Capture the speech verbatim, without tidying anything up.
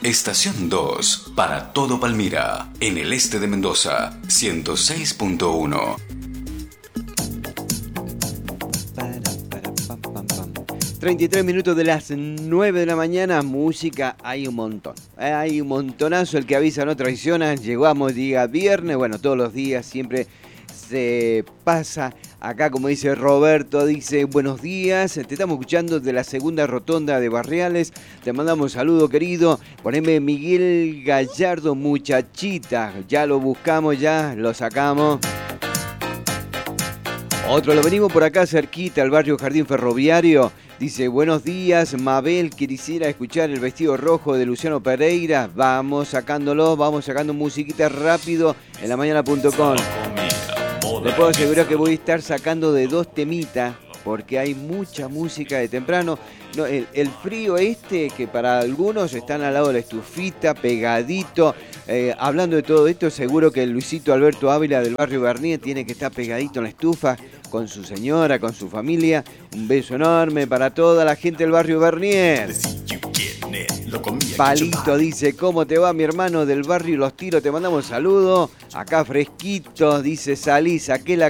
Estación dos, para todo Palmira, en el este de Mendoza, ciento seis punto uno. treinta y tres minutos de las nueve de la mañana, música hay un montón. Hay un montonazo, el que avisa no traiciona. Llegamos día viernes, bueno, todos los días siempre se pasa. Acá, como dice Roberto, dice buenos días, te estamos escuchando de la segunda rotonda de Barriales. Te mandamos un saludo, querido. Poneme Miguel Gallardo, muchachita. Ya lo buscamos, ya lo sacamos. Otro, lo venimos por acá cerquita, al barrio Jardín Ferroviario. Dice, buenos días, Mabel, quisiera escuchar el vestido rojo de Luciano Pereira. Vamos sacándolo, vamos sacando musiquita rápido en la mañana punto com. Le puedo asegurar que voy a estar sacando de dos temitas, porque hay mucha música de temprano. No, el, el frío este, que para algunos están al lado de la estufita, pegadito. Eh, hablando de todo esto, seguro que el Luisito Alberto Ávila del barrio Bernier tiene que estar pegadito en la estufa con su señora, con su familia. Un beso enorme para toda la gente del barrio Bernier. Palito dice, ¿cómo te va, mi hermano del barrio Los Tiros? Te mandamos saludos. Acá fresquito, dice, salí, saqué la